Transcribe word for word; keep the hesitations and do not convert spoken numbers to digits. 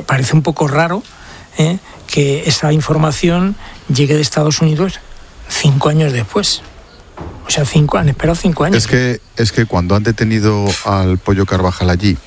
me parece un poco raro ¿eh? que esa información llegue de Estados Unidos cinco años después. O sea, cinco, han esperado cinco años. Es que, es que cuando han detenido al Pollo Carvajal allí,